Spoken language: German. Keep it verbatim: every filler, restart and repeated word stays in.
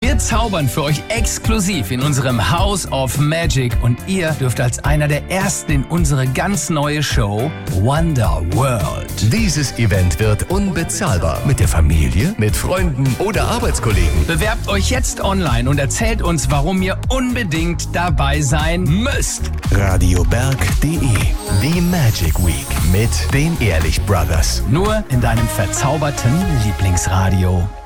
Wir zaubern für euch exklusiv in unserem House of Magic und ihr dürft als einer der ersten in unsere ganz neue Show Wonder World. Dieses Event wird unbezahlbar. Mit der Familie, mit Freunden oder Arbeitskollegen. Bewerbt euch jetzt online und erzählt uns, warum ihr unbedingt dabei sein müsst. radioberg punkt de. Die Magic Week mit den Ehrlich Brothers. Nur in deinem verzauberten Lieblingsradio.